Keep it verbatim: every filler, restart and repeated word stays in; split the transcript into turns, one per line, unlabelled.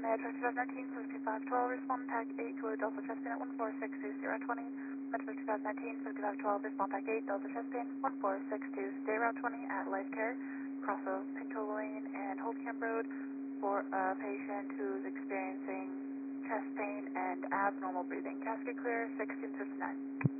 Metro twenty nineteen fifty-five twelve, respond tag eight to a Delta chest pin at one four six two zero twenty. Metro twenty nineteen fifty-five twelve, respond tag eight, Delta chest pin one four six two zero twenty at Life Care, cross of Pinto Lane and Hope Camp Road for a patient who's experiencing chest pain and abnormal breathing. Casket clear, sixteen fifty-nine.